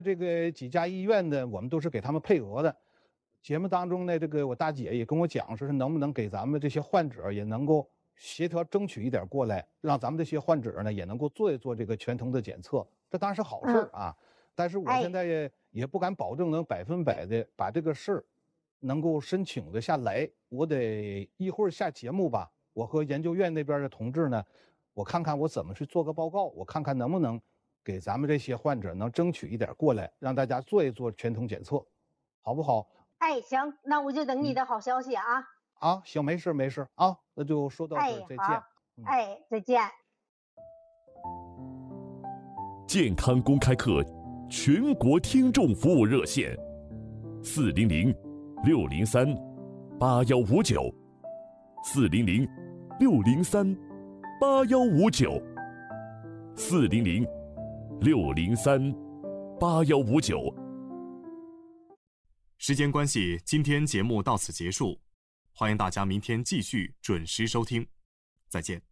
这个几家医院呢，我们都是给他们配额的。节目当中呢，这个我大姐也跟我讲，说是能不能给咱们这些患者也能够协调争取一点过来，让咱们这些患者呢也能够做一做这个全程的检测，这当然是好事啊。但是我现在也不敢保证能100%的把这个事儿能够申请的下来。我得一会儿下节目吧，我和研究院那边的同志呢，我看看我怎么去做个报告，我看看能不能给咱们这些患者能争取一点过来，让大家做一做全程检测，好不好？ 行，那我就等你的好消息啊。 行，没事没事啊，那就说到这儿，再见。 好，再见。 健康公开课全国听众服务热线，400-603-8159，400-603-8159。 时间关系，今天节目到此结束，欢迎大家明天继续准时收听，再见。